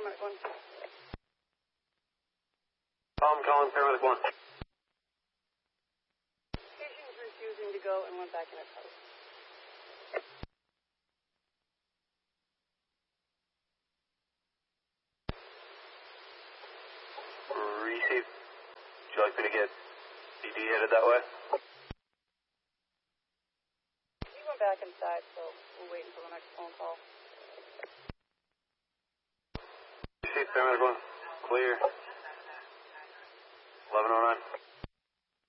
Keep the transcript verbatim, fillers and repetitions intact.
paramedic one. Tom calling paramedic one. Patient's refusing to go and went back in his house. Receive. Would you like me to get B D headed that way? He went back inside, so we'll wait until the next phone call. Receive paramedic one. Clear.